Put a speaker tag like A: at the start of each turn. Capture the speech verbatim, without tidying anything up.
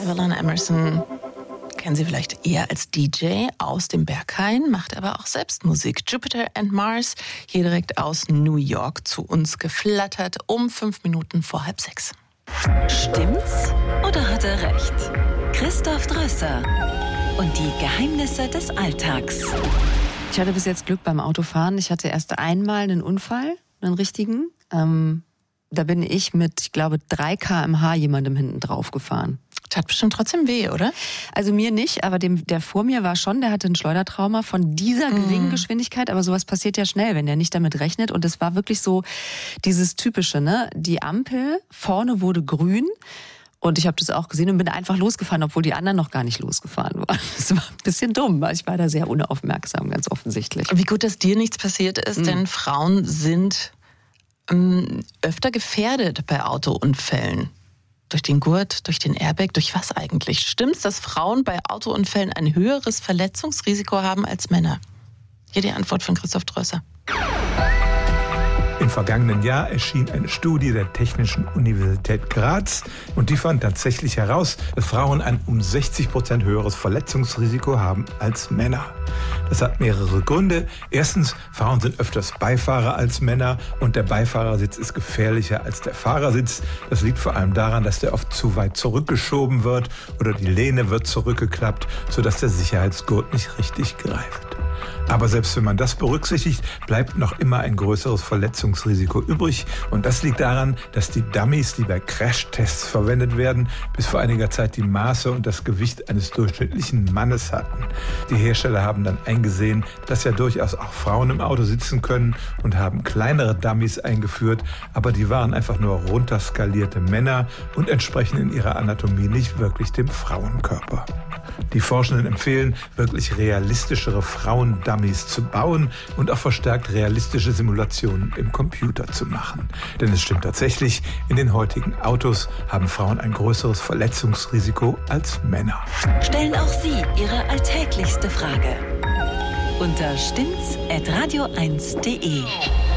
A: Evelyn Emerson kennen Sie vielleicht eher als D J aus dem Berghain, macht aber auch selbst Musik. Jupiter and Mars, hier direkt aus New York zu uns geflattert, um fünf Minuten vor halb sechs.
B: Stimmt's oder hat er recht? Christoph Drösser und die Geheimnisse des Alltags.
C: Ich hatte bis jetzt Glück beim Autofahren. Ich hatte erst einmal einen Unfall, einen richtigen. Ähm, da bin ich mit, ich glaube, drei Kilometer pro Stunde jemandem hinten drauf gefahren.
A: Tat bestimmt trotzdem weh, oder?
C: Also mir nicht, aber dem, der vor mir war schon, der hatte ein Schleudertrauma von dieser geringen mm. Geschwindigkeit, aber sowas passiert ja schnell, wenn der nicht damit rechnet. Und es war wirklich so dieses Typische, ne? Die Ampel vorne wurde grün und ich habe das auch gesehen und bin einfach losgefahren, obwohl die anderen noch gar nicht losgefahren waren. Das war ein bisschen dumm, weil ich war da sehr unaufmerksam, ganz offensichtlich.
A: Wie gut, dass dir nichts passiert ist, mm. denn Frauen sind ähm, öfter gefährdet bei Autounfällen. Durch den Gurt, durch den Airbag, durch was eigentlich? Stimmt's, dass Frauen bei Autounfällen ein höheres Verletzungsrisiko haben als Männer? Hier die Antwort von Christoph Drösser.
D: Im vergangenen Jahr erschien eine Studie der Technischen Universität Graz und die fand tatsächlich heraus, dass Frauen ein um sechzig Prozent höheres Verletzungsrisiko haben als Männer. Das hat mehrere Gründe. Erstens, Frauen sind öfters Beifahrer als Männer und der Beifahrersitz ist gefährlicher als der Fahrersitz. Das liegt vor allem daran, dass der oft zu weit zurückgeschoben wird oder die Lehne wird zurückgeklappt, sodass der Sicherheitsgurt nicht richtig greift. Aber selbst wenn man das berücksichtigt, bleibt noch immer ein größeres Verletzungsrisiko übrig. Und das liegt daran, dass die Dummies, die bei Crashtests verwendet werden, bis vor einiger Zeit die Maße und das Gewicht eines durchschnittlichen Mannes hatten. Die Hersteller haben dann eingesehen, dass ja durchaus auch Frauen im Auto sitzen können und haben kleinere Dummies eingeführt, aber die waren einfach nur runterskalierte Männer und entsprechen in ihrer Anatomie nicht wirklich dem Frauenkörper. Die Forschenden empfehlen, wirklich realistischere Frauen-Dummies zu bauen und auch verstärkt realistische Simulationen im Computer zu machen. Denn es stimmt tatsächlich, in den heutigen Autos haben Frauen ein größeres Verletzungsrisiko als Männer.
B: Stellen auch Sie Ihre alltäglichste Frage unter stimmts at radio eins punkt de.